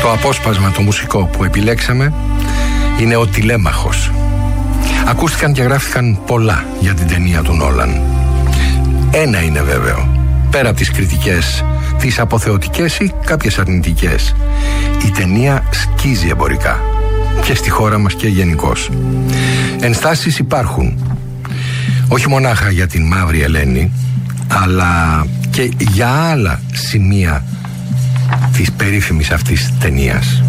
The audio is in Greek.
Το απόσπασμα, το μουσικό που επιλέξαμε είναι ο Τηλέμαχος. Ακούστηκαν και γράφτηκαν πολλά για την ταινία του Νόλαν. Ένα είναι βέβαιο, πέρα από τις κριτικές, τις αποθεωτικές ή κάποιες αρνητικές, η ταινία σκίζει εμπορικά και στη χώρα μας και γενικώς. Ενστάσεις υπάρχουν, όχι μονάχα για την Μαύρη Ελένη, αλλά και για άλλα σημεία της περίφημης αυτής ταινίας.